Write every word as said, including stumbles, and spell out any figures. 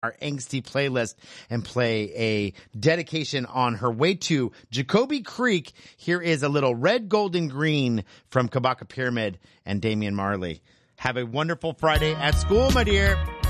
our angsty playlist and play a dedication on her way to Jacoby Creek. Here is a little Red, Golden, Green from Kabaka Pyramid and Damian Marley. Have a wonderful Friday at school, my dear.